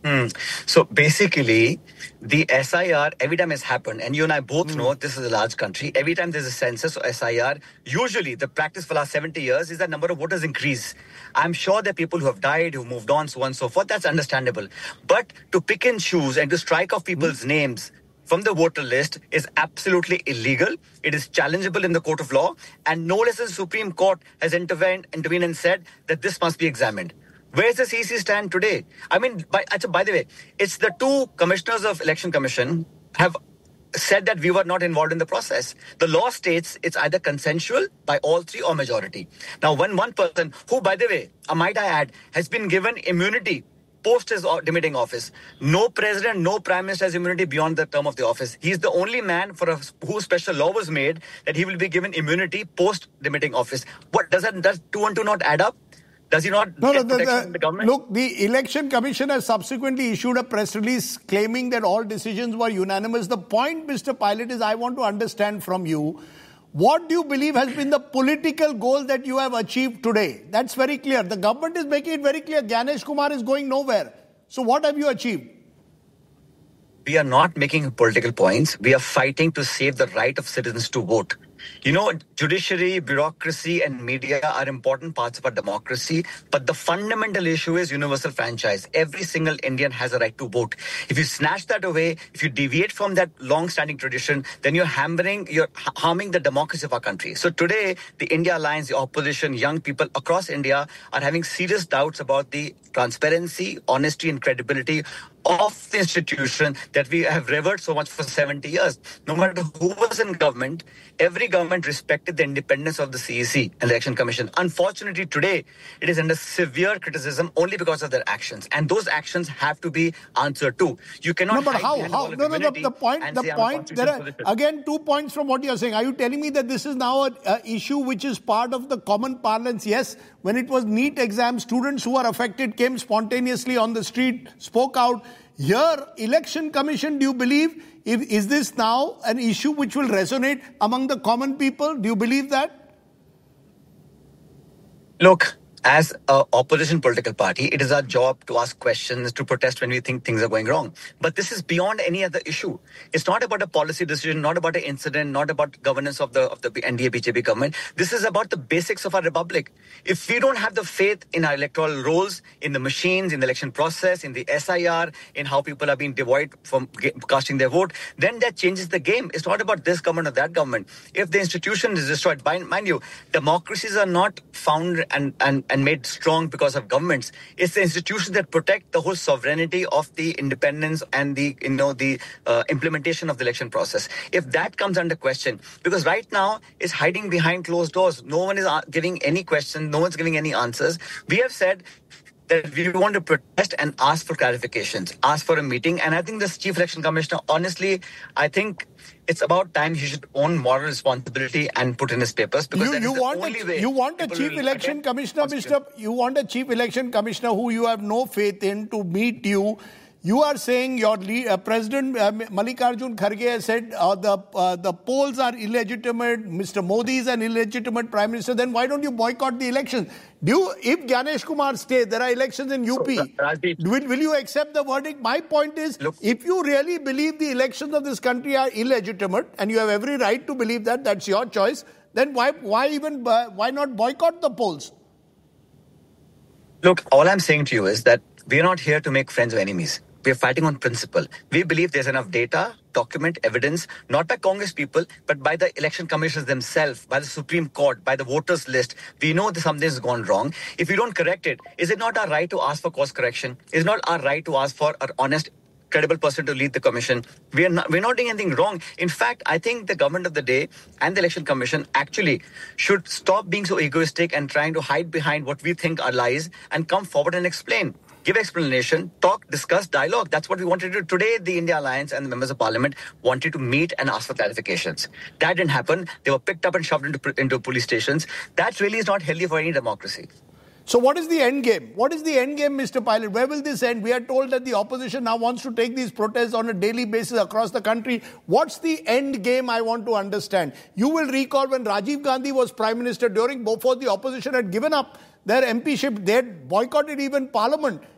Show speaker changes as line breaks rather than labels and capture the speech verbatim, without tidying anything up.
Hmm. So basically, the S I R, every time it's happened, and you and I both mm. know this is a large country, every time there's a census or S I R, usually the practice for the last seventy years is that number of voters increase. I'm sure there are people who have died, who moved on, so on and so forth. That's understandable. But to pick and choose and to strike off people's mm. names from the voter list is absolutely illegal. It is challengeable in the court of law. And no less than the Supreme Court has intervened, intervened and said that this must be examined. Where does the C E C stand today? I mean, by, by the way, it's the two commissioners of Election Commission have said that we were not involved in the process. The law states it's either consensual by all three or majority. Now, when one person, who, by the way, I might I add, has been given immunity post his demitting office. No president, no prime minister has immunity beyond the term of the office. He's the only man for a, whose special law was made that he will be given immunity post demitting office. What does that, does two and two not add up? Does he not
no,
get
no,
protection
the,
from the government?
Look, the Election Commission has subsequently issued a press release claiming that all decisions were unanimous. The point, Mister Pilot, is I want to understand from you, what do you believe has been the political goal that you have achieved today? That's very clear. The government is making it very clear. Gyanesh Kumar is going nowhere. So what have you achieved?
We are not making political points. We are fighting to save the right of citizens to vote. You know, judiciary, bureaucracy and media are important parts of our democracy, but the fundamental issue is universal franchise. Every single Indian has a right to vote. If you snatch that away, if you deviate from that long-standing tradition, then you're hampering, you're harming the democracy of our country. So today, the India Alliance, the opposition, young people across India are having serious doubts about the transparency, honesty and credibility of the institution that we have revered so much for seventy years. No matter who was in government, every government respected the independence of the C E C and the Election Commission. Unfortunately, today, it is under severe criticism only because of their actions. And those actions have to be answered to. You cannot...
No, but how? how? No, no, the, the point, the point, there are, again, two points from what you're saying. Are you telling me that this is now an issue which is part of the common parlance? Yes, when it was NEET exam, students who are affected came spontaneously on the street, spoke out. Here, Election Commission, do you believe, if, is this now an issue which will resonate among the common people? Do you believe that?
Look, as an opposition political party, it is our job to ask questions, to protest when we think things are going wrong. But this is beyond any other issue. It's not about a policy decision, not about an incident, not about governance of the of the N D A B J P government. This is about the basics of our republic. If we don't have the faith in our electoral rolls, in the machines, in the election process, in the S I R, in how people are being devoid from casting their vote, then that changes the game. It's not about this government or that government. If the institution is destroyed, mind you, democracies are not found and and and made strong because of governments. It's the institutions that protect the whole sovereignty of the independence and the, you know, the uh, implementation of the election process. If that comes under question, because right now it's hiding behind closed doors. No one is giving any question. No one's giving any answers. We have said that we want to protest and ask for clarifications, ask for a meeting. And I think this Chief Election Commissioner, honestly, I think it's about time he should own moral responsibility and put in his papers. Because
you,
that
you
is the
want
only
a,
way
you want a Chief Election Commissioner, Mister You want a Chief Election Commissioner who you have no faith in to meet you. You are saying your lead, uh, President uh, Mallikarjun Kharge has said uh, the uh, the polls are illegitimate. Mister Modi is an illegitimate Prime Minister. Then why don't you boycott the elections? Do you, if Gyanesh Kumar stays, there are elections in U P. Will, will you accept the verdict? My point is, Look, if you really believe the elections of this country are illegitimate, and you have every right to believe that, that's your choice, then why why even uh, why not boycott the polls?
Look, all I'm saying to you is that we are not here to make friends or enemies. We are fighting on principle. We believe there's enough data, document, evidence, not by Congress people, but by the election commissioners themselves, by the Supreme Court, by the voters list. We know that something has gone wrong. If we don't correct it, is it not our right to ask for course correction? Is it not our right to ask for an honest, credible person to lead the commission? We are not, we're not doing anything wrong. In fact, I think the government of the day and the election commission actually should stop being so egoistic and trying to hide behind what we think are lies and come forward and explain. Give explanation, talk, discuss, dialogue. That's what we wanted to do. Today, the India Alliance and the members of parliament wanted to meet and ask for clarifications. That didn't happen. They were picked up and shoved into, into police stations. That really is not healthy for any democracy.
So what is the end game? What is the end game, Mister Pilot? Where will this end? We are told that the opposition now wants to take these protests on a daily basis across the country. What's the end game? I want to understand. You will recall when Rajiv Gandhi was Prime Minister, during before the opposition had given up their M P ship, they had boycotted even Parliament.